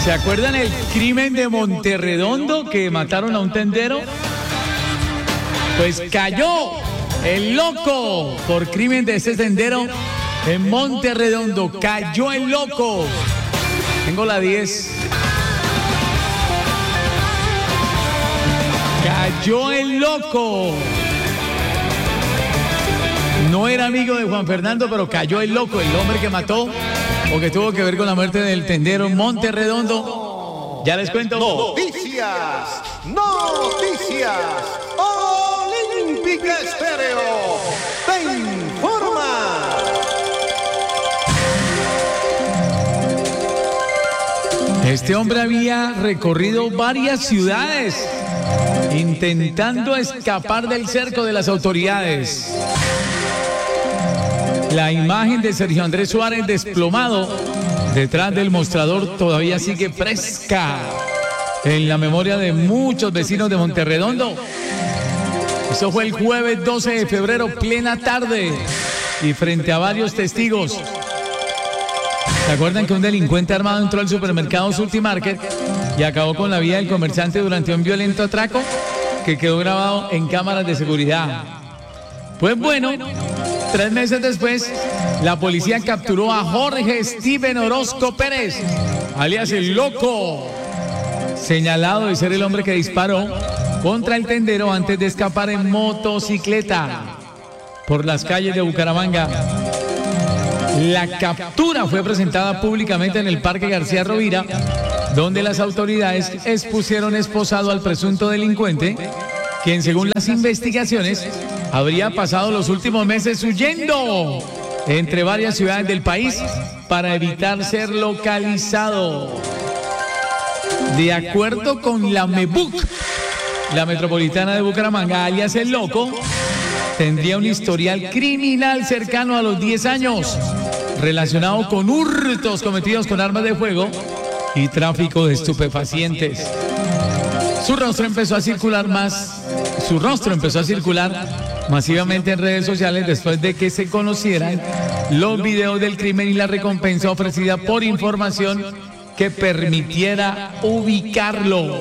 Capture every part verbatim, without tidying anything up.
¿Se acuerdan el crimen de Monterredondo que mataron a un tendero? Pues cayó el loco por crimen de ese tendero en Monterredondo. Cayó el loco. Tengo la diez. Cayó el loco. No era amigo de Juan Fernando, pero cayó el loco, el hombre que mató o que tuvo que ver con la muerte del tendero en Monterredondo. Ya les cuento. Noticias, noticias. Olímpica Estéreo te informa. Este hombre había recorrido varias ciudades intentando escapar del cerco de las autoridades. La imagen de Sergio Andrés Suárez desplomado detrás del mostrador todavía sigue fresca en la memoria de muchos vecinos de Monterredondo. Eso fue el jueves doce de febrero, plena tarde, y frente a varios testigos. ¿Se acuerdan que un delincuente armado entró al supermercado Surtimarket y acabó con la vida del comerciante durante un violento atraco que quedó grabado en cámaras de seguridad? Pues bueno, tres meses después, la policía capturó a Jorge Steven Orozco Pérez, alias El Loco, señalado de ser el hombre que disparó contra el tendero antes de escapar en motocicleta por las calles de Bucaramanga. La captura fue presentada públicamente en el Parque García Rovira, donde las autoridades expusieron esposado al presunto delincuente, quien según las investigaciones habría pasado los últimos meses huyendo entre varias ciudades del país para evitar ser localizado. De acuerdo con la MEBUC, la Metropolitana de Bucaramanga, alias El Loco, tendría un historial criminal cercano a los diez años, relacionado con hurtos cometidos con armas de fuego y tráfico de estupefacientes. Su rostro empezó a circular más, su rostro empezó a circular masivamente en redes sociales después de que se conocieran los videos del crimen y la recompensa ofrecida por información que permitiera ubicarlo.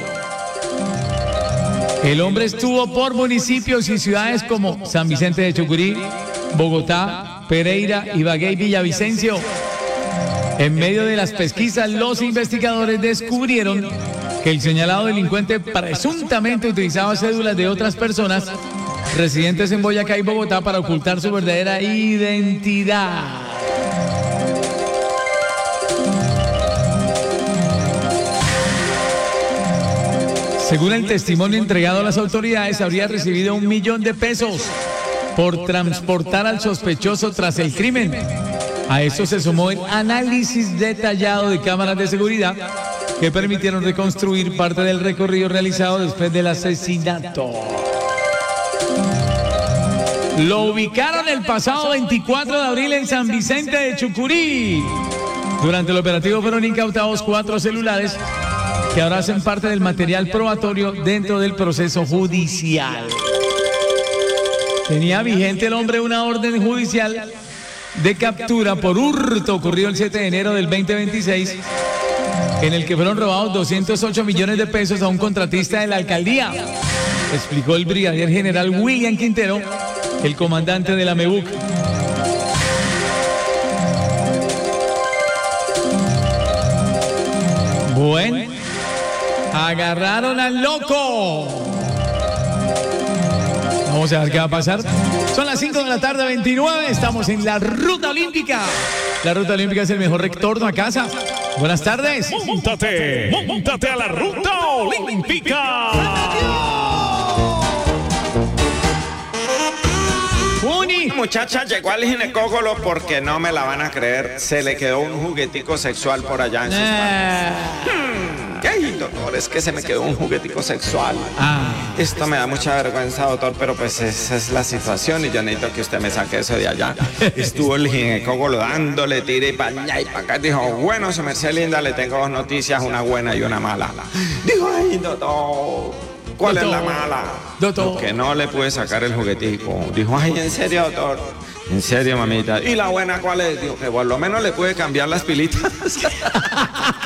El hombre estuvo por municipios y ciudades como San Vicente de Chucurí, Bogotá, Pereira, Ibagué y Villavicencio. En medio de las pesquisas, los investigadores descubrieron que el señalado delincuente presuntamente utilizaba cédulas de otras personas residentes en Boyacá y Bogotá para ocultar su verdadera identidad. Según el testimonio entregado a las autoridades, habría recibido un millón de pesos por transportar al sospechoso tras el crimen. A eso se sumó el análisis detallado de cámaras de seguridad que permitieron reconstruir parte del recorrido realizado después del asesinato. Lo ubicaron el pasado veinticuatro de abril en San Vicente de Chucurí. Durante el operativo fueron incautados cuatro celulares que ahora hacen parte del material probatorio dentro del proceso judicial. Tenía vigente el hombre una orden judicial de captura por hurto ocurrido el siete de enero del veinte veintiséis, en el que fueron robados doscientos ocho millones de pesos a un contratista de la alcaldía, explicó el brigadier general William Quintero, el comandante de la MEBUC. Bueno, agarraron al loco. Vamos a ver qué va a pasar. Son las cinco de la tarde, veintinueve. Estamos en la Ruta Olímpica. La Ruta Olímpica es el mejor retorno a casa. Buenas tardes. Móntate, móntate a la Ruta Olímpica. Uni. Muchacha llegó al ginecólogo porque no me la van a creer. Se le quedó un juguetico sexual por allá en sus manos. Hmm. Ay, doctor, es que se me quedó un juguetico sexual. Ah. Esto me da mucha vergüenza, doctor, pero pues esa es la situación y yo necesito que usted me saque eso de allá. Estuvo el ginecólogo dándole tire y para allá y para acá. Dijo, bueno, su merced linda, le tengo dos noticias, una buena y una mala. Dijo, ay, doctor, ¿cuál doctor, es la mala? Doctor. Que no le pude sacar el juguetico. Dijo, ay, ¿en serio, doctor? En serio, mamita. ¿Y la buena cuál es? Dijo, que por lo menos le pude cambiar las pilitas.